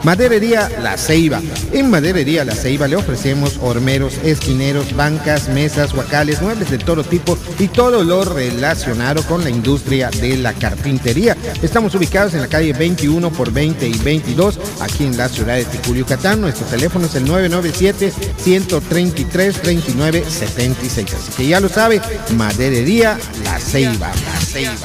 Maderería La Ceiba. En Maderería La Ceiba le ofrecemos hormeros, esquineros, bancas, mesas, huacales, muebles de todo tipo y todo lo relacionado con la industria de la carpintería. Estamos ubicados en la calle 21 por 20 y 22, aquí en la ciudad de Ticul, Yucatán. Nuestro teléfono es el 997-133-3976. Así que ya lo sabe, Maderería La Ceiba. La Ceiba.